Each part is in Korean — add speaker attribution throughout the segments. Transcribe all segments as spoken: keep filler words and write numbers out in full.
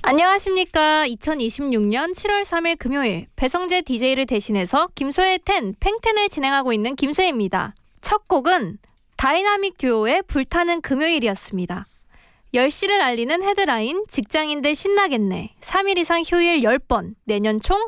Speaker 1: 안녕하십니까. 이천이십육 년 칠월 삼일 금요일 배성재 디제이를 대신해서 김소혜의 텐, 팽텐을 진행하고 있는 김소혜입니다. 첫 곡은 다이나믹 듀오의 불타는 금요일이었습니다. 열 시를 알리는 헤드라인 직장인들 신나겠네. 삼 일 이상 휴일 십 번, 내년 총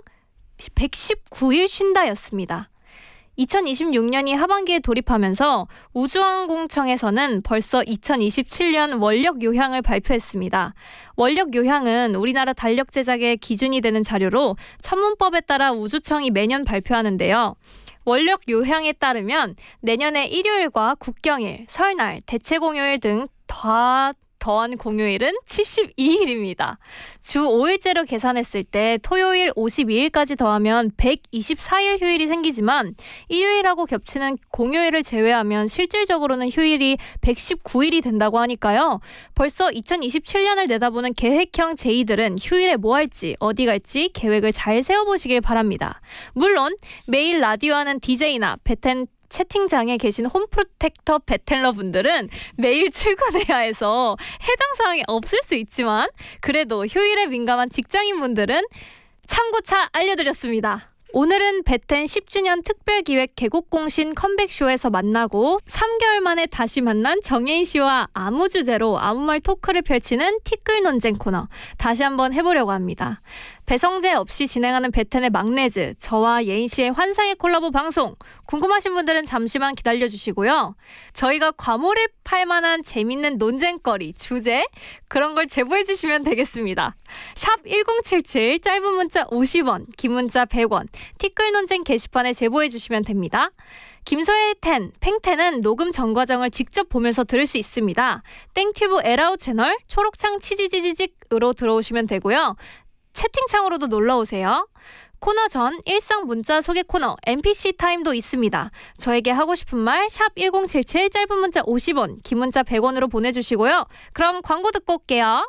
Speaker 1: 백십구 일 쉰다였습니다. 이천이십육 년이 하반기에 돌입하면서 우주항공청에서는 벌써 이천이십칠 년 원력 요향을 발표했습니다. 원력 요향은 우리나라 달력 제작의 기준이 되는 자료로 천문법에 따라 우주청이 매년 발표하는데요. 원력 요향에 따르면 내년에 일요일과 국경일, 설날, 대체공휴일 등 다 더한 공휴일은 칠십이 일입니다. 주 오 일제로 계산했을 때 토요일 오십이 일까지 더하면 백이십사 일 휴일이 생기지만 일요일하고 겹치는 공휴일을 제외하면 실질적으로는 휴일이 백십구 일이 된다고 하니까요. 벌써 이천이십칠 년을 내다보는 계획형 제이들은 휴일에 뭐 할지 어디 갈지 계획을 잘 세워보시길 바랍니다. 물론 매일 라디오하는 디제이나 베텐 채팅장에 계신 홈프로텍터 베텔러 분들은 매일 출근해야 해서 해당 사항이 없을 수 있지만 그래도 휴일에 민감한 직장인분들은 참고차 알려드렸습니다. 오늘은 베텐 십 주년 특별기획 개국공신 컴백쇼에서 만나고 삼 개월 만에 다시 만난 정예인 씨와 아무 주제로 아무 말 토크를 펼치는 티끌 논쟁 코너 다시 한번 해보려고 합니다. 배성재 없이 진행하는 베텐의 막내즈, 저와 예인 씨의 환상의 콜라보 방송 궁금하신 분들은 잠시만 기다려주시고요. 저희가 과몰입할 만한 재밌는 논쟁거리, 주제 그런 걸 제보해주시면 되겠습니다. 샵 일공칠칠 짧은 문자 오십 원, 긴 문자 백 원 티끌 논쟁 게시판에 제보해주시면 됩니다. 김소혜의 텐, 팽텐은 녹음 전 과정을 직접 보면서 들을 수 있습니다. 땡튜브 에라우 채널 초록창 치지지지직으로 들어오시면 되고요. 채팅창으로도 놀러오세요. 코너 전 일상 문자 소개 코너 엠피씨 타임도 있습니다. 저에게 하고 싶은 말 샵 일공칠칠 짧은 문자 오십 원, 긴 문자 백 원으로 보내주시고요. 그럼 광고 듣고 올게요.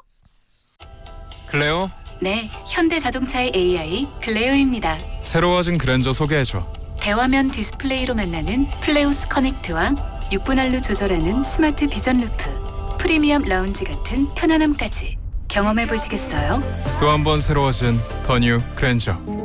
Speaker 2: 클레오?
Speaker 3: 네, 현대자동차의 에이아이 클레오입니다.
Speaker 2: 새로워진 그랜저 소개해줘.
Speaker 3: 대화면 디스플레이로 만나는 플레오스 커넥트와 육 분할로 조절하는 스마트 비전 루프, 프리미엄 라운지 같은 편안함까지 경험해보시겠어요?
Speaker 2: 또 한 번 새로워진 더 뉴 그랜저.